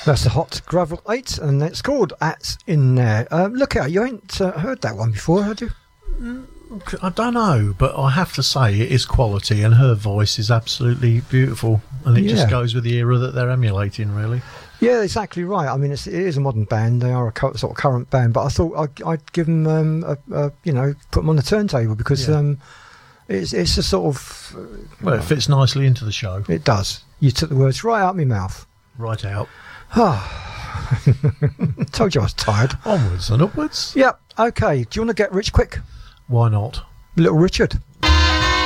That's the Hot Gravel 8, and it's called At In There. Look out, you ain't heard that one before, had you? I don't know, but I have to say it is quality, and her voice is absolutely beautiful, and it just goes with the era that they're emulating, really. Yeah, exactly right. I mean, it is a modern band. They are a sort of current band, but I thought I'd give them, put them on the turntable because it's a sort of... well, it fits nicely into the show. It does. You took the words right out of my mouth. Right out. Told you I was tired. Onwards and upwards. Yep. Okay. Do you want to get rich quick? Why not? Little Richard.